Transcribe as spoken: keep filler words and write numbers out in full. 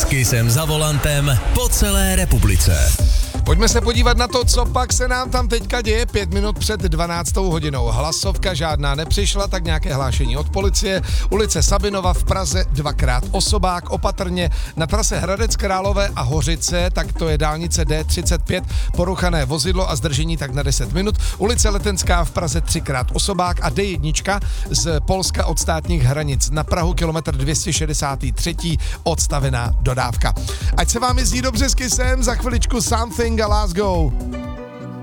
S Kissem za volantem po celé republice. Pojďme se podívat na to, co pak se nám tam teďka děje. Pět minut před dvanáctou hodinou. Hlasovka žádná nepřišla, tak nějaké hlášení od policie. Ulice Sabinova v Praze dvakrát osobák, opatrně na trase Hradec Králové a Hořice, tak to je dálnice D třicet pět, poruchané vozidlo a zdržení tak na deset minut. Ulice Letenská v Praze třikrát osobák a D jedna z Polska od státních hranic na Prahu kilometr dvě stě šedesát tři odstavená dodávka. Ať se vám jezdí dobře s Kissem, za chviličku Something a Let's Go.